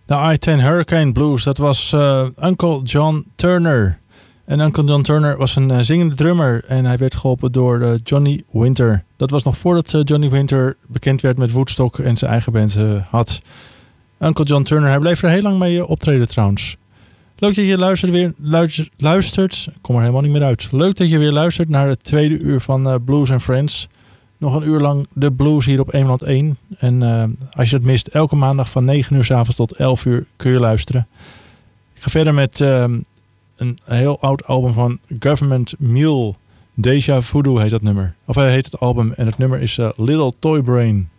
De I-10 Hurricane Blues, dat was Uncle John Turner. En Uncle John Turner was een zingende drummer en hij werd geholpen door Johnny Winter. Dat was nog voordat Johnny Winter bekend werd met Woodstock en zijn eigen band had. Uncle John Turner, hij bleef er heel lang mee optreden trouwens. Leuk dat je luistert. Ik kom er helemaal niet meer uit. Leuk dat je weer luistert naar het tweede uur van Blues and Friends. Nog een uur lang de blues hier op Eemland 1. En als je het mist, elke maandag van 9 uur 's avonds tot 11 uur kun je luisteren. Ik ga verder met een heel oud album van Government Mule. Deja Voodoo heet dat nummer. Of heet het album. En het nummer is Little Toy Brain.